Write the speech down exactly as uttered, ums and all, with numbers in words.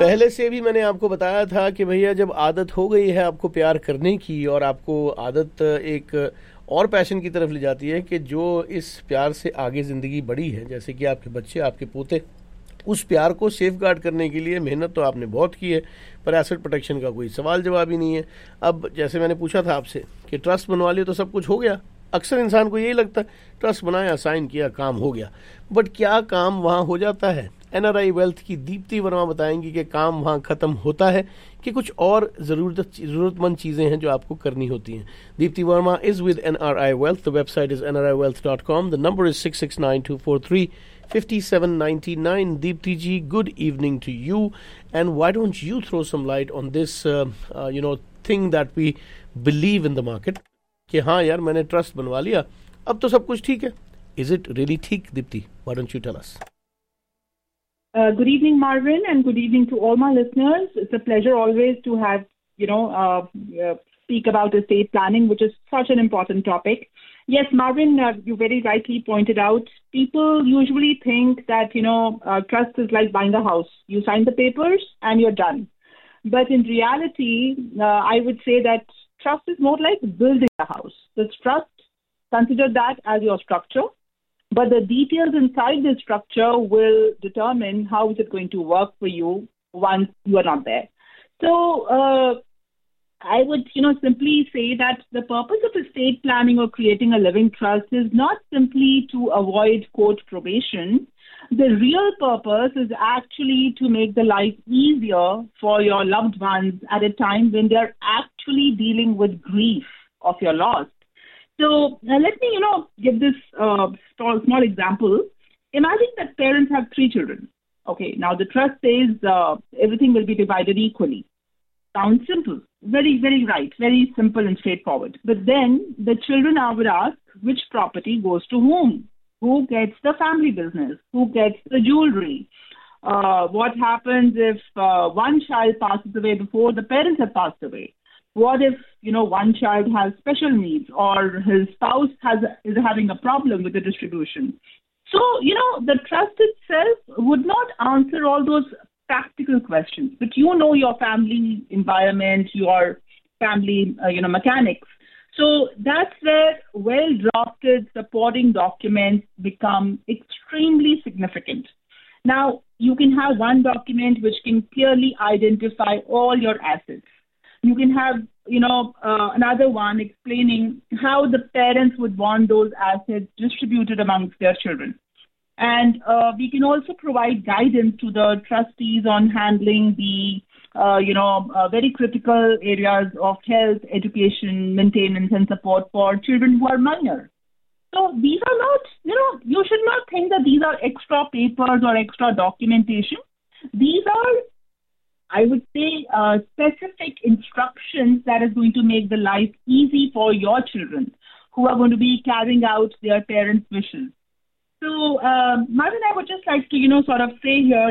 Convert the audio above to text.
पहले से भी मैंने आपको बताया था कि भैया जब आदत हो गई है आपको प्यार करने की और आपको आदत एक और पैशन की तरफ ले जाती है कि जो इस प्यार से आगे ज़िंदगी बढ़ी है, जैसे कि आपके बच्चे, आपके पोते, उस प्यार को सेफ गार्ड करने के लिए मेहनत तो आपने बहुत की है, पर एसेट प्रोटेक्शन का कोई सवाल जवाब ही नहीं है। अब जैसे मैंने पूछा था आपसे कि ट्रस्ट बनवा लिया तो सब कुछ हो गया, अक्सर इंसान को यही लगता है ट्रस्ट बनाया, साइन किया, काम हो गया। बट क्या काम वहाँ हो जाता है? एनआरआई वेल्थ की दीप्ति वर्मा बताएंगी कि काम वहाँ ख़त्म होता है कि कुछ और ज़रूरत ज़रूरतमंद चीज़ें हैं जो आपको करनी होती हैं। Deepti Verma is with NRI wealth. The website is N R I wealth dot com. The number is six six nine to four three five seven nine nine. Deepti ji, good evening to you. And why don't you throw some light on this, uh, uh, you know, thing that we believe in the market? कि हाँ यार मैंने trust बनवा लिया, अब तो सब कुछ ठीक है. Is it really ठीक, Deepti? Why don't you tell us? Uh, good evening, Marvin, and good evening to all my listeners. It's a pleasure always to have, you know, uh, uh, speak about estate planning, which is such an important topic. Yes, Marvin, uh, you very rightly pointed out, people usually think that, you know, uh, trust is like buying a house. You sign the papers and you're done. But in reality, uh, I would say that trust is more like building a house. This trust, consider that as your structure. But the details inside the structure will determine how is it going to work for you once you are not there. So, uh, I would, you know, simply say that the purpose of estate planning or creating a living trust is not simply to avoid court probation. The real purpose is actually to make the life easier for your loved ones at a time when they're actually dealing with grief of your loss. So uh, let me, you know, give this uh, small, small example. Imagine that parents have three children. Okay, now the trust says uh, everything will be divided equally. Sounds simple. Very, very right. Very simple and straightforward. But then the children I would ask, which property goes to whom? Who gets the family business? Who gets the jewelry? Uh, what happens if uh, one child passes away before the parents have passed away? What if, you know, one child has special needs or his spouse has is having a problem with the distribution? So, you know, the trust itself would not answer all those practical questions, but you know your family environment, your family, uh, you know, mechanics. So that's where well-drafted supporting documents become extremely significant. Now, you can have one document which can clearly identify all your assets. You can have, you know, uh, another one explaining how the parents would want those assets distributed amongst their children. And uh, we can also provide guidance to the trustees on handling the, uh, you know, uh, very critical areas of health, education, maintenance, and support for children who are minor. So these are not, you know, you should not think that these are extra papers or extra documentation. These are, I would say, uh, specific instructions that is going to make the life easy for your children who are going to be carrying out their parents' wishes. So, uh, Marvin, I would just like to, you know, sort of say here